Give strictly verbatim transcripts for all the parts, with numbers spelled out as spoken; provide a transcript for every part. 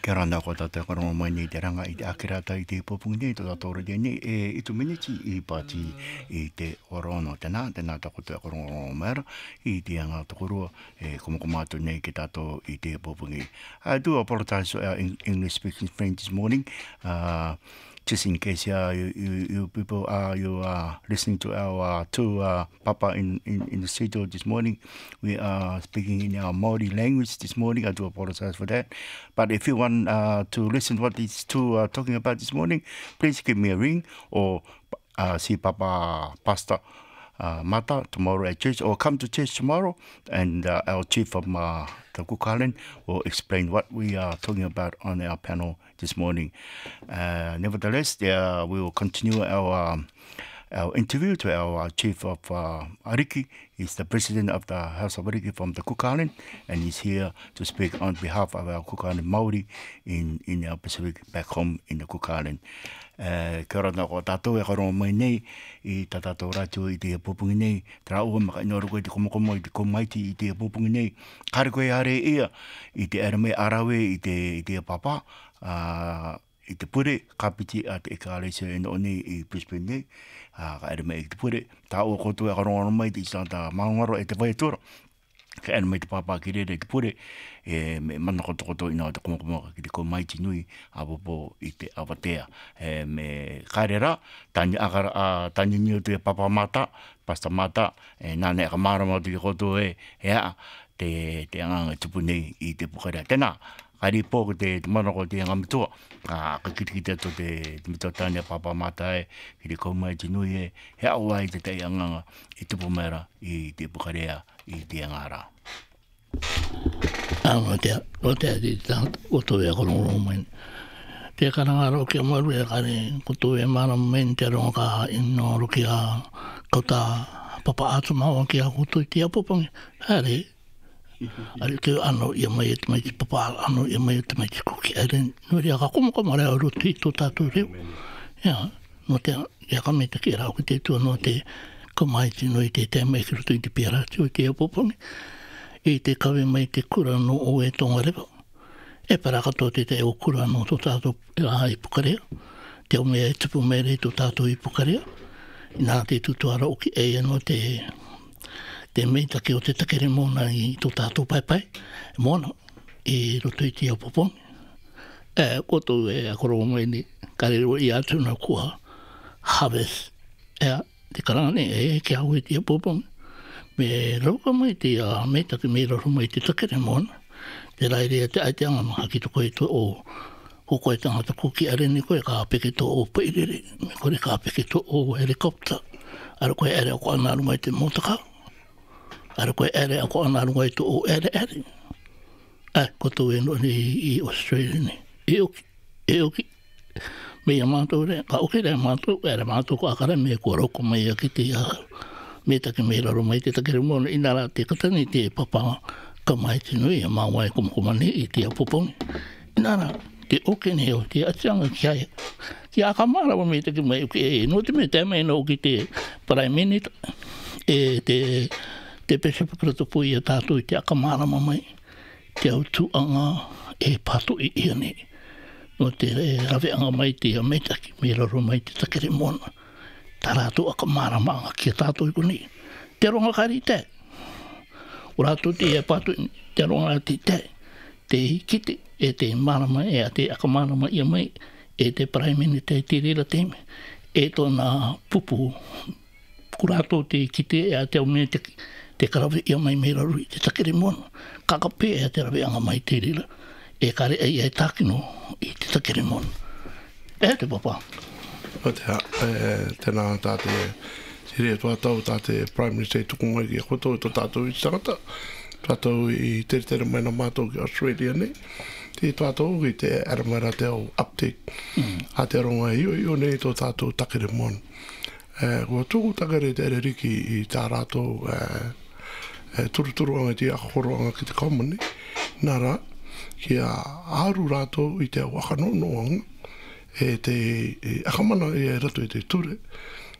Kia rana ko tātou karongo mai nei te ranga i te akirata i te popungi nei, tō tātou rei nei, e i tu miniti i pāti i te orono tēnā, tēnā tāko te karongo maera, i te anga tokorua, e komokomātu nei ki tātou i te popungi. I do apologize to our English speaking friends this morning, uh, just in case uh, you, you, you people are you are listening to our uh, two uh, Papa in, in, in the studio this morning. We are speaking in our Māori language this morning. I do apologize for that. But if you want uh, to listen to what these two are talking about this morning, please give me a ring or uh, see Papa Pastor uh, Mata tomorrow at church, or come to church tomorrow, and uh, our chief from uh, the Cook Island will explain what we are talking about on our panel this morning. Uh, nevertheless, there we will continue our um, our interview to our chief of uh, Ariki. He's the president of the House of Ariki from the Cook Island, and he's here to speak on behalf of our Cook Island Māori in, in our Pacific back home in the Cook Island. Uh, kia ora ko tātou e karongo mai nei i tā tātou rātio i te popungi nei, tā ua maka ino roko i te komokomo i te komaiti i te popungi nei, kare koe are ia i te arame arawe i te, i te papa, uh, i te pure, kapiti a te eka alesia ino nei i Brisbane nei, uh, ka arame i te pure, tā ua koto e karongo mai i tā maungaro e te waiatura, ka arame i te papa ki rere i te pure, e me mana koto koto ina te komokomo ki te komaiti nui a popo i te awatea. E me karera, tani akara, uh, tani niu te papa mata, pasta mata, e nane aka marama te koto e, ea, te, te anganga tupu nei i te pukarea. Tēnā, kari pōku te, te mana ko te angamitua, ka kitikite to te, te mitua tani a papa mata e, ki te komaiti nui e, hea ua i te te anganga i tupu mera i te pukarea i te angara. Anga te, o te ati tāta, o tō e korongo mai. Te karangaro ki a maru e kare, ko tō e mara mai te ronga ka ino roki a kauta papa atu maua ki a kutu i te apopangi. Hare, ari te ano ia mai e te mai te papa ano ia mai e te mai te kuki. Hare, nuri a ka komokoma rea ruti i tō tātou reo. Ia, no te, ia ka me te ki rao ki te tua no te kamaiti no i te te mai ki rutu i te pia i te apopangi. I te kawe mai te kura no o e tongarewa. E parakato te te o kura no tō tātou i Pukarea. Te o mea e tupu mea re tō tātou i Pukarea. I nā te tutuara o ki e no te te meitake o te takere mōna i tō tātou paipai. E mōna i roto i te apopongi. E koto e a koro mai ni karero i atuna kua harvest. E te karane e ki au i te apopongi. Me rauka mai te a me take me raro mai te takere mōna. Te raere te aite anga maha ki toko i to o ko koe tangata kuki are ni koe ka apeke to o pairere. Me kore ka apeke to o helikopta. Ara koe ere ako anaru mai te motaka. Ara koe ere ako anaru mai to o ere ere. Ai, koto e no ni i Australia ni. E oki, e oki. Me ia mātou re, ka oki re mātou, ere mātou ko akare me kua roko mai a ki te a me take me raro mai te takere mōna inara te katani te papa ka mai te nui a māwai kumakumani i te apopongi. Inara, te oke ne o te atianga ki aia. Ki a ka marawa me take mai uke e no te me te mai no ki te Prime Minister e te te pesapakarato pui a tātou i te aka marama mai. Te au tuanga e pato i ia ne. No te raweanga mai te a me take me raro mai te takere mōna. Tā rātou aka marama ki a tātou i koni. Te ronga kari te. O rātou te e patu, te ronga te te. Te kite e te marama e a te aka marama ia mai. E te praimini te te rira teime. E tōna pupu. Ko rātou te kite e a te au mea te, te karawe ia mai mei rarui. Te takere mōna. Kakape e a te rawe anga mai te rira. E kare e ia e tākino i te takere mōna. E te papa. O te ha, e, tēnā tā te sire tua tau tā te Prime Minister tuku mai ki a koto i tō tātou i tangata. Tātou i tere tere mai na mātou ki Australia nei. Te tātou i te aramara te au update. Mm. A te ronga i o i o nei tō tātou takere mōna. E, kua tuku takere te ere riki i tā rātou e, e, turuturu anga ti akakoro anga ki te common nei. Nara, ki a aru rātou i te au akanono anga. E te e, akamana e rato i te ture,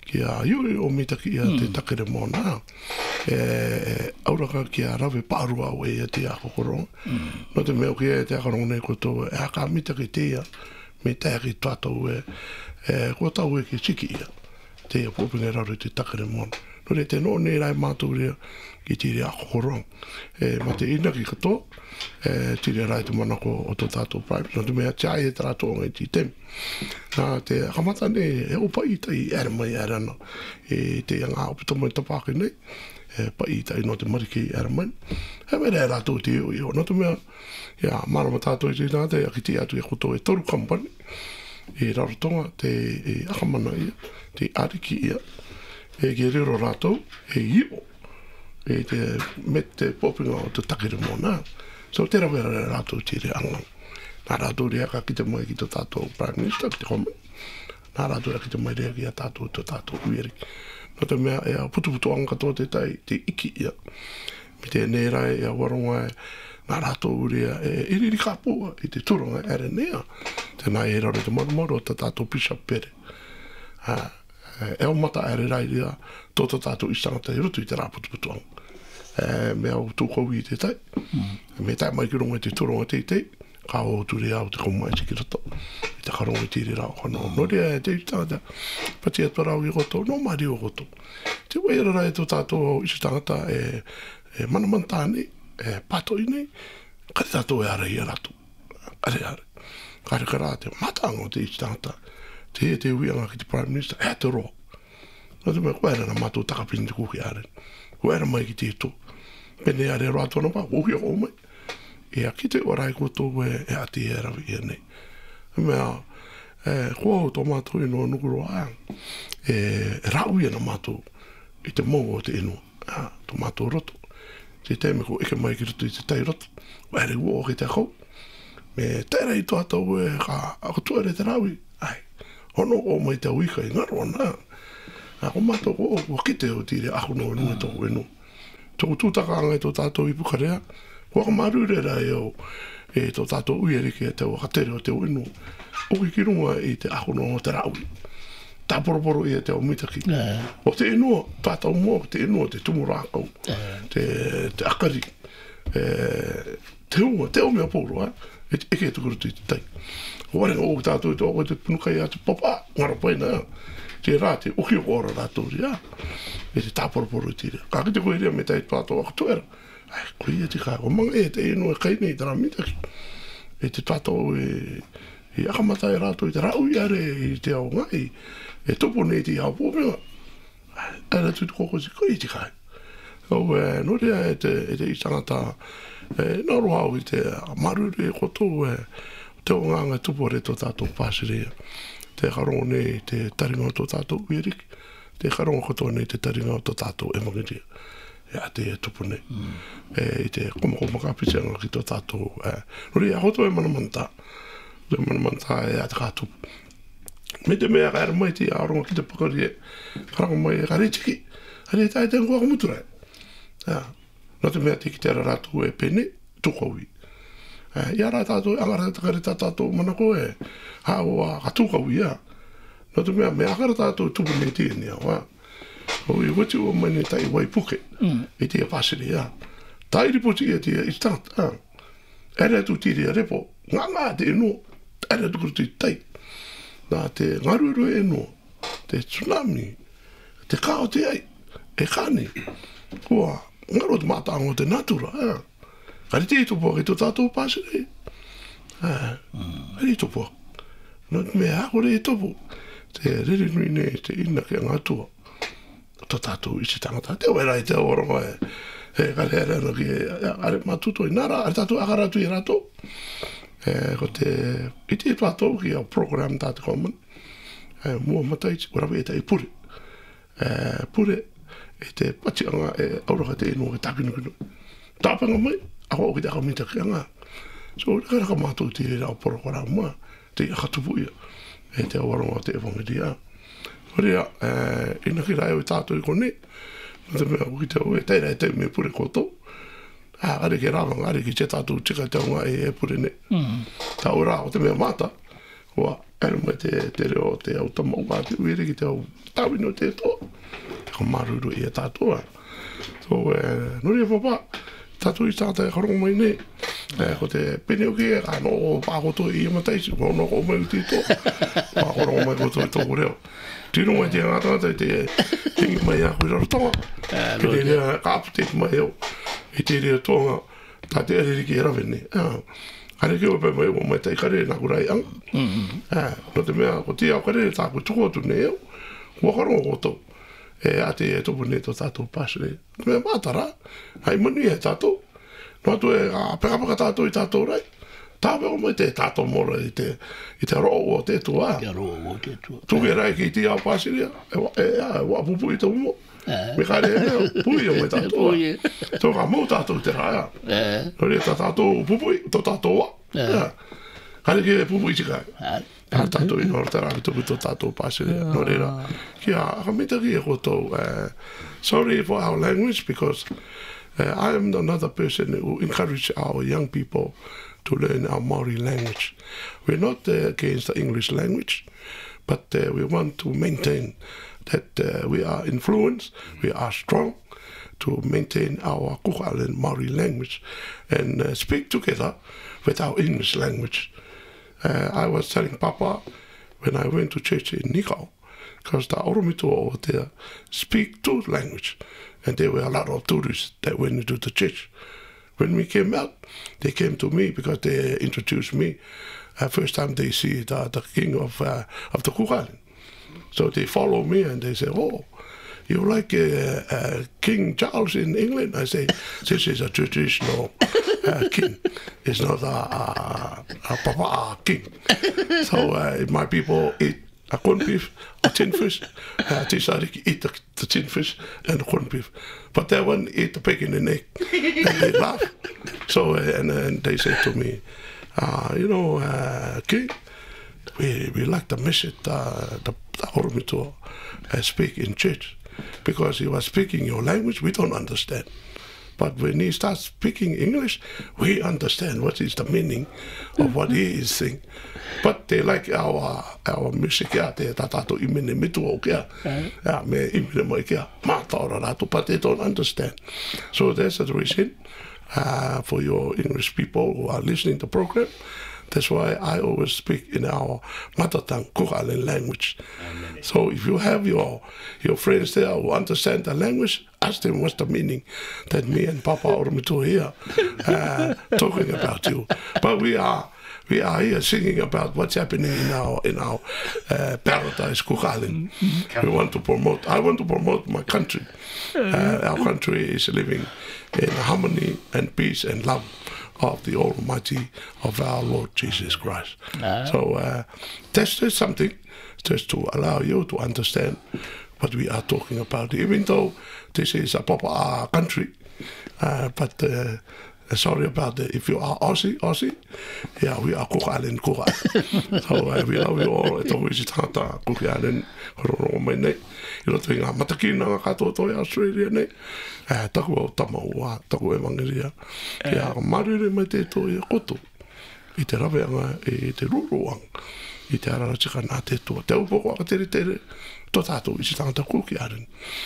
ki a iuri o mitaki ia te takere mōna. E auraka ki a rawe pārua o e te a kokoronga. No te meo ki e te akaronga nei koto e haka mitaki te ia me te aki tuatou e e kua tau e ki siki ia. Te ia pōpinga raro te takere mōna. No re te no nei rai mātou rea ki tiri a kokoronga. E ma te ina ki katoa. E tiri rai te manako o tō tātou private. No te mea tia e tātou ngai ti temi. Nā te kamata nei e opa i tai ere mai ere ana. E te anga opita mai tapake nei. E pa i tai no te mariki ere mai. E mea rea rātou te iho iho. No te mea, ia, marama tātou i te nā te aki te atu e koto e toru kampani. E rarotonga te e akamana ia. Te ariki ia. E ke riro rātou e iho. E te me te popinga o te takere mōna. So te rawe rātou te re anga. Nā rātou rea ka ki te mai ki te tātou Prime Minister, ki te kome. Nā rātou rea ki te mai rea ki a tātou te tātou ueri. No te mea e a putu putu anga tō te tai te iki ia. Mi te nera e a waronga e nā rātou rea e iriri kāpua i te turanga ere nea. Tēnā e raro te marumaru o te tātou pisa pere. E o mata ere rai rea tō te tātou istangata i rutu i te rā putu putu anga. E mea o tūkau i te tai. Me tai mai ki ronga te turanga te te. Ka o tūre au te komai tiki roto. I te karonga tiri rao kano. No rea e te tangata. Pati atua rau i koto. No mari o koto. Te weira rai tō tātou isi tangata e, e manamantāne. E patoi nei. Kare tātou e ara i aratu. Are are. Kare kara te matanga o te isi tangata. Te e te uianga ki te Prime Minister. E te roa. No te mea kuera na mātou takapini te kuki are. Kuera mai ki te tō. Pene are roa tōna pā. Uhi o mai. E a kite o rai koto e, e ati e rawi e nei. E mea, e, kua o tō mātou ino nukuro a, e, e rau i ana mātou i te mongo o te ino, a, tō mātou roto. Te teime ko eke mai ki roto i te tai roto, o ere ua o ki te kau. Me tere i tō atau e ka, ako tuare te rawi, ai, hono o mai te uika i ngaro ana. A ko mātou ko o kua kite o tire ako no nui tō ino. Tō tūtaka anga i tō tātou i pukarea, kua ka marure rai au e tō tātou uieri ki te wakatere o te uinu. Oki ki runga i te ahono o te raui. Tā poroporo i te o mitaki. O te inua, tātou mua, te inua, te tumurākau, te, te akari, e, te unga, te o mea pōro, eh? E eke e tukurutu i te tai. O warenga o tātou i te oko te punukai a te papa, ngara paina, te rā te uki o ora rātou ria. E te tā poroporo i tira. Ka ki te koe ria me tai tātou akatuera. Ai, koe ia te kā, o manga e te eno e kai nei tara mitaki. E te tātou e, e akamata e rātou i te rau i are i te ao ngai. E topo nei te ao pōpinga. Ai, ara tu te koko si koe i te kai. O e, no rea e te, e te istangata, e naro au i te marure e koto e te o nganga tupo re tō tātou pāsirea. Te karongo nei te taringa o tō tātou uiriki. Te karongo koto nei te taringa o tō tātou emangiria. E a te tupu nei. Mm. E i te komakoma ka pisenga ki tō tātou. E, nori a hoto e manamanta. Te manamanta e a te kātupu. Me te mea ka era mai te aronga ki te pakari e. Karanga mai e kare tiki. Hare tai te ngua kamuturai. Ja. No te mea te ki te ara rātou e pene, tukaui. E, i ara tātou, angara takare tā tātou manako e. Hāua ka tukaui ia. No te mea, me akara tātou tupu nei tēni au. Ja. O i wati o mani tai wai puke, mm. e tia pasiri, ja. Tai ripoti e tia i stangata, ja. Ere tu tiri a repo, ngā ngā te eno, ere tu kurutu i tai. Nā te ngaruru e eno, te tsunami, te kao te ai, e kani. Kua, ngaro te mātāngo te natura, ja. Kari te i tupua ki tō tātou pasiri. Ja, kari i tupua. Nō te mea hako re i tupu. Te riri nui ne, te ina ki a ngātua. Tō tātou isi tangata. Te oera i te oronga e. E kare ere ana ki e are matuto i nara. Are tātou akaratu i rato. E ko te iti i tātou ki au program tātou common. E mua matai ura e te i pure. E pure e te pati anga e auraka te inu e tākinukinu. Tāpanga mai. Ako o ki te akamita ki anga. So raka raka mātou ti rau program mua. Te i akatupu ia. E te oronga te evangelia. Horea, eh, ina ki rai o i tātou i kone, no te mea uki te ue, teira e te me pure koto. Ah, are ke rāwanga, are ki te tātou tika te unga e e pure ne. Mm. Tā ura, o te mea mata, Ua, Ero mai te, te reo te au tamau wā te uere ki te au tawino te to. Te ko maruru i a tātua. So, uh, nori e papa, tātua i tātai e karongo mai ne. Uh, ko te pene o ke, ka no o pākoto i amataisi, ko no o mai uti to. Pā karongo mai koto i tōku reo. Tino mai te ngātata i te tingi mai a kui rarotonga. Ke te rea ka aputeti mai eo. I te rea tonga, tā te ariri ki e rawene. Kare ke ope mai o mai tai kare na kurai ang. Ah, no te mea ko tia kare ta ko tuko tu ne eu. Ko karo ko to. E ate e to bune to tato pasre. Me matara. Ai mani e tato. No to e a peka peka tato i tato rai. Ta ve o mai te tato mora i te i te ro o te tua. Te ro o te tua. Tu ke rai ki tia pasre. E e a wa pupu i to mo. Me kare e pui o mai tato. To ka mo tato te rai. Eh. No le tato pupu to tato wa. Yeah. Kare ke pupu i tika. Ah, tato i nor tera to to tato pase no era. Kia ka mita ki e koto. Sorry for our language because uh, I am another person who encourage our young people to learn our Maori language. We're not uh, against the English language, but uh, we want to maintain that uh, we are influenced, we are strong to maintain our Kukalan Maori language and uh, speak together with our English language. Uh, I was telling Papa when I went to church in Nikau, because the Oromito over there speak two language, and there were a lot of tourists that went into the church. When we came out, they came to me because they introduced me. Uh, first time they see the, the king of uh, of the Kukalan. So they follow me and they say, oh, you like uh, uh, King Charles in England? I say, this is a traditional uh, king. It's not a, a, a papa king. So uh, my people eat a corn beef, a tin fish. Uh, Tisariki eat the, the tin fish and the corn beef. But that one eat the bacon and egg. And they laugh. So, uh, and, and they say to me, uh, you know, uh, king, we, we like the message uh, the, the Oromito uh, speak in church. Because he was speaking your language, we don't understand. But when he starts speaking English, we understand what is the meaning of what he is saying. But they like our our music, yeah, they tatato imene mitu o kia, yeah, me imene mo kia, mataora rato, but they don't understand. So that's the reason uh, for your English people who are listening to the program. That's why I always speak in our mother tongue, Kukalan language. Amen. So if you have your your friends there who understand the language, ask them what's the meaning that me and Papa Oromito here uh, talking about you. But we are we are here singing about what's happening in our in our uh, paradise, Kukalan. We want to promote. I want to promote my country. Uh, our country is living in harmony and peace and love of the Almighty, of our Lord Jesus Christ. Ah. So uh, that's just something just to allow you to understand what we are talking about, even though this is a proper country. Uh, but uh, sorry about that. If you are Aussie, Aussie, yeah, we are Kukalan, Kukalan. So uh, we love you all. It's always tata Kukalan, Korono mai nei. I roto i ngā matakina ngā katoa toi Australia nei. Eh, taku au tamaua, taku e mangiria. Kia marere mai te toi e koto. I te raweanga, i te ruruang. I te araratika nā te toa. Te upoko aka tere tere. Tō tātou i si tangata kuki aren.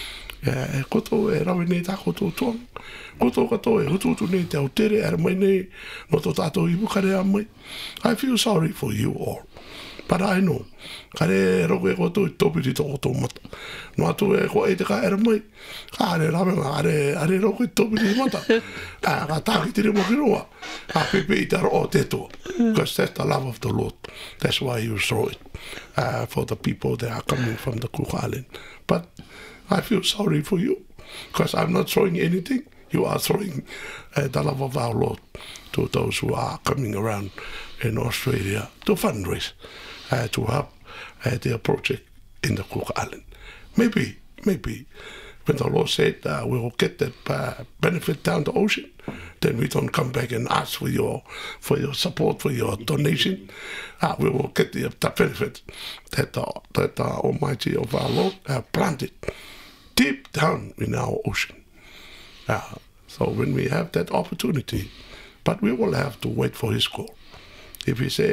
E koto e rawe nei tā koto tuang. Koto kato e hutu hutu nei te au tere ara mai nei. No tō tātou i bukare a mai. I feel sorry for you all. But I know, kare roko e koto i topi ti toko tō mata. No atu e ko e te ka era mai, ka are rawenga, are, are roko i topi ti mata. Ka tāki tiri mo kiroa, ka pepe i taro o te toa. Because that's the love of the Lord. That's why you throw it uh, for the people that are coming from the Kukalan. But I feel sorry for you, because I'm not throwing anything. You are throwing uh, the love of our Lord to those who are coming around in Australia to fundraise. Uh, to help uh, their project in the Cook Island. Maybe, maybe, when the Lord said uh, we will get that uh, benefit down the ocean, then we don't come back and ask for your for your support, for your donation. Uh, we will get the, the benefit that the, that the Almighty of our Lord have planted deep down in our ocean. Uh, so when we have that opportunity, but we will have to wait for His call. If He said,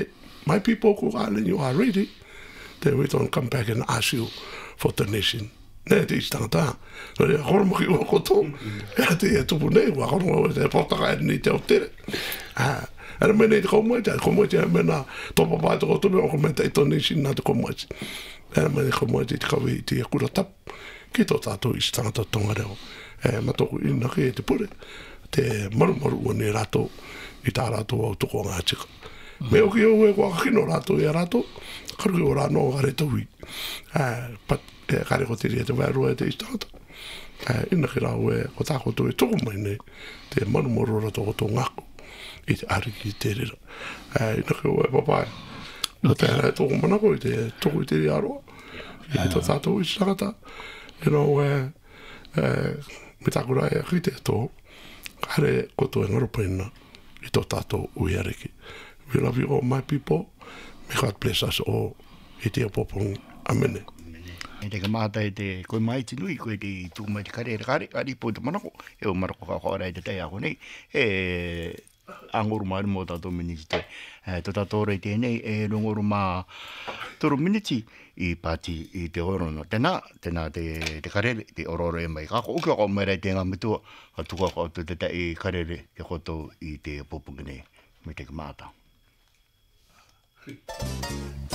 my people who are you are ready, then we don't come back and ask you for donation. Ne te istangata. So le hor mo ki o koto. E te e tupu nei wa hor mo te potaka ni te o tere. Ah, era me nei ko mo te ko mo te me na to papa to to me ko me te donation na te ko mo. Era me ko mo te ka wi te ku tap. Ki to tato istangata tonga reo. E ma to ina ke te pure. Te maru maru o ne rato i tā rato au toko ngā tika. Me o ki o e kua kino rato e rato, karu ki o rano o gare taui. Pat e kare ko te rea te wairoa e te istangata. Ina ki rau e ko tā koto e toko mai nei, te manu moro rato o tō ngako i te ariki i te rira. Ina ki o e papai. O te hara e toko manako i te toko i te rea aroa. I te tātou i istangata. Ina o e me tākura e ki te tō. Kare koto e ngaropaina i tō tātou ui ariki. We love you all, my people. May God bless us all. I te apopong. Amene. E te ka māta e te koe mai te nui, koe te tū mai te kare kare, kare po te manako, e o marako ka kōra e te tei ako nei, e angoru maari mō tātou miniti te. E tō tātou rei tēnei, e rongoru mā toro miniti i pāti i te horono. Tēnā, tēnā te, te karere, te ororo e mai. Kako uki ako mai rei te ngā mitua, ka tuka ako te te tei karere te koto i te popungi nei. Me te ka māta.